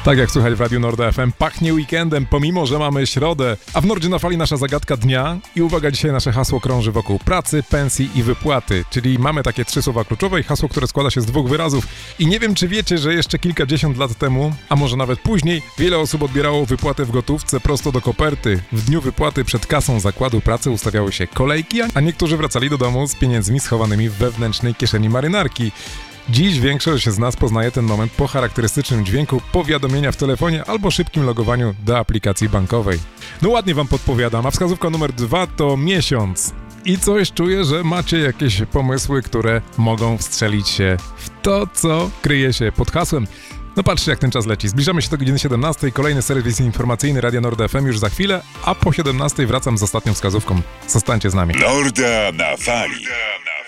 Tak jak słychać w Radiu Norda FM, pachnie weekendem, pomimo że mamy środę. A w Nordzie na Fali nasza zagadka dnia i uwaga, dzisiaj nasze hasło krąży wokół pracy, pensji i wypłaty. Czyli mamy takie 3 słowa kluczowe i hasło, które składa się z 2 wyrazów. I nie wiem, czy wiecie, że jeszcze kilkadziesiąt lat temu, a może nawet później, wiele osób odbierało wypłatę w gotówce prosto do koperty. W dniu wypłaty przed kasą zakładu pracy ustawiały się kolejki, a niektórzy wracali do domu z pieniędzmi schowanymi w wewnętrznej kieszeni marynarki. Dziś większość z nas poznaje ten moment po charakterystycznym dźwięku powiadomienia w telefonie albo szybkim logowaniu do aplikacji bankowej. No ładnie wam podpowiadam, a wskazówka numer 2 to miesiąc. I coś czuję, że macie jakieś pomysły, które mogą wstrzelić się w to, co kryje się pod hasłem. No patrzcie, jak ten czas leci. Zbliżamy się do godziny 17. Kolejny serwis informacyjny Radia Norda FM już za chwilę, a po 17 wracam z ostatnią wskazówką. Zostańcie z nami. Norda na Fali.